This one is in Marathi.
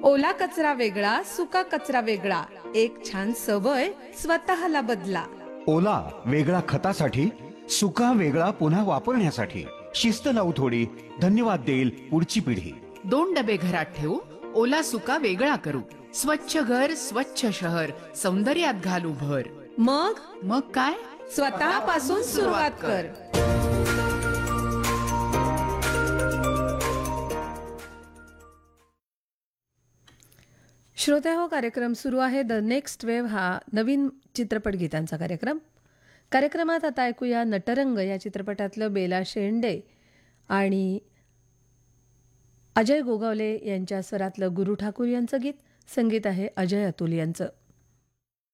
ओला कचरा वेगळा, सुका कचरा वेगळा. एक छान सवय स्वतःला बदला. ओला वेगळा खतासाठी, सुका वेगळा पुन्हा वापरण्यासाठी. शिस्त लावू थोडी, धन्यवाद देईल पुढची पिढी. 2 डबे घरात ठेवू, ओला सुका वेगळा करू. स्वच्छ घर, स्वच्छ शहर, सौंदर्यात घालू भर. मग काय, स्वतःपासून सुरुवात कर. श्रोते हो, कार्यक्रम सुरू आहे द नेक्स्ट वेव्ह, हा नवीन चित्रपट गीतांचा कार्यक्रम. कार्यक्रमात आता ऐकूया नटरंग या चित्रपटातलं बेला शेंडे आणि अजय गोगावले यांच्या स्वरातलं गुरु ठाकूर यांचं गीत. संगीत आहे अजय अतुल यांचं.